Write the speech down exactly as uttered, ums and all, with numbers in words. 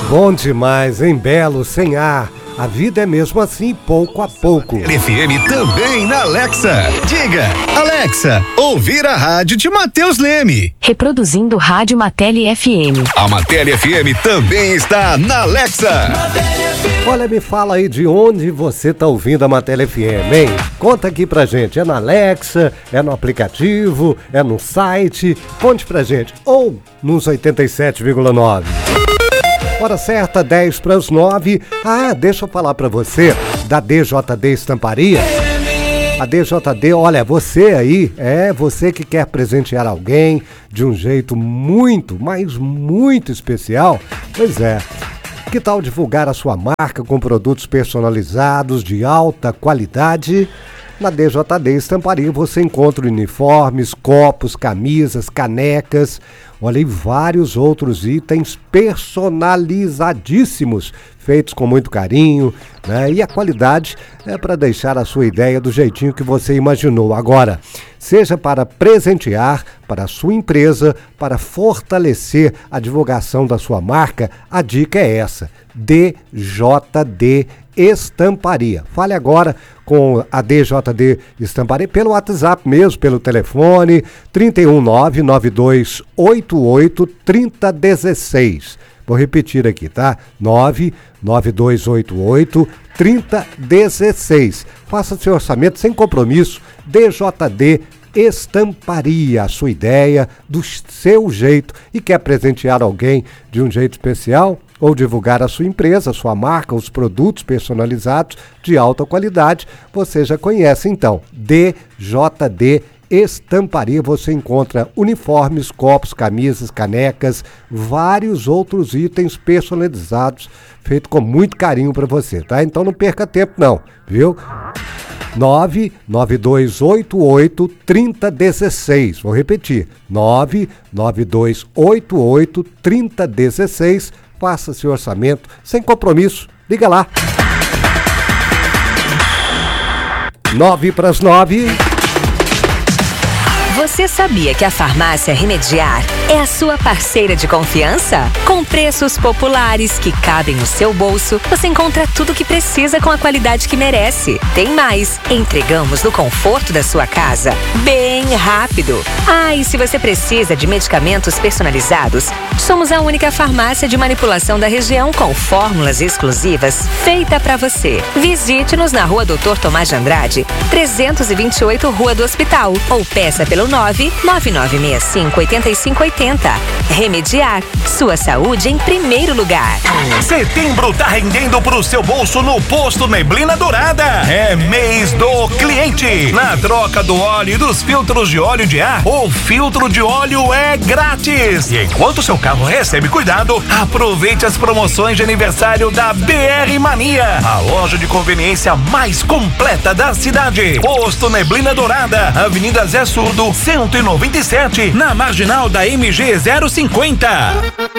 Bom demais, hein, Belo, sem ar. A vida é mesmo assim, pouco a pouco. F M também na Alexa. Diga, Alexa, ouvir a rádio de Matheus Leme. Reproduzindo Rádio Mateli F M. A Mateli F M também está na Alexa. Olha, me fala aí de onde você tá ouvindo a Mateli F M, hein? Conta aqui pra gente, é na Alexa, é no aplicativo, é no site? Conte pra gente, ou nos oitenta e sete vírgula nove. Hora certa, dez para as nove. Ah, deixa eu falar para você da D J D Estamparia. A D J D, olha, você aí, é você que quer presentear alguém de um jeito muito, mas muito especial. Pois é, que tal divulgar a sua marca com produtos personalizados de alta qualidade? Na D J D Estamparia você encontra uniformes, copos, camisas, canecas, olha, e vários outros itens personalizadíssimos, feitos com muito carinho, né? E a qualidade é para deixar a sua ideia do jeitinho que você imaginou. Agora, seja para presentear, para a sua empresa, para fortalecer a divulgação da sua marca, a dica é essa: D J D Estamparia. Fale agora com a D J D Estamparia pelo WhatsApp mesmo, pelo telefone trinta e um, nove nove dois oito oito, trinta dezesseis. Vou repetir aqui, tá? nove nove dois oito oito, trinta dezesseis. Faça seu orçamento sem compromisso. D J D Estamparia, a sua ideia, do seu jeito, e quer presentear alguém de um jeito especial ou divulgar a sua empresa, a sua marca, os produtos personalizados de alta qualidade, você já conhece então. D J D Estamparia, você encontra uniformes, copos, camisas, canecas, vários outros itens personalizados, feito com muito carinho para você, tá? Então não perca tempo não, viu? nove nove dois oito oito, trinta dezesseis. Vou repetir, nove nove dois oito oito, trinta dezesseis. Faça seu orçamento sem compromisso. Liga lá. Nove para as nove. Você sabia que a Farmácia Remediar é a sua parceira de confiança? Com preços populares que cabem no seu bolso, você encontra tudo o que precisa com a qualidade que merece. Tem mais, entregamos no conforto da sua casa, bem rápido. Ah, e se você precisa de medicamentos personalizados, somos a única farmácia de manipulação da região com fórmulas exclusivas feita para você. Visite-nos na Rua doutor Tomás de Andrade, trezentos e vinte e oito, Rua do Hospital, ou peça pelo nove nove nove seis cinco, oito cinco oito zero. Remediar, sua saúde em primeiro lugar. Setembro tá rendendo pro seu bolso no Posto Neblina Dourada. É mês do cliente. Na troca do óleo e dos filtros de óleo de ar, o filtro de óleo é grátis. E enquanto seu carro recebe cuidado, aproveite as promoções de aniversário da B R Mania, a loja de conveniência mais completa da cidade. Posto Neblina Dourada, Avenida Zé Surdo, cento e noventa e sete, na marginal da M G zero cinquenta.